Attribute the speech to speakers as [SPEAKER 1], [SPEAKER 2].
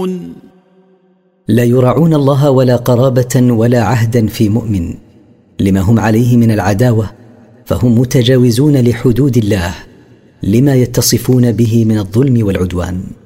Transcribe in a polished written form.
[SPEAKER 1] لا يراعون الله ولا قرابة ولا عهدا في مؤمن لما هم عليه من العداوة، فهم متجاوزون لحدود الله لما يتصفون به من الظلم والعدوان.